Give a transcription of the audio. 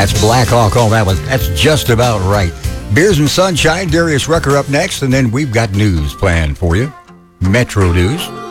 That's Black Hawk on that one. That's just about right. Beers and Sunshine, Darius Rucker up next, and then we've got news planned for you. Metro News.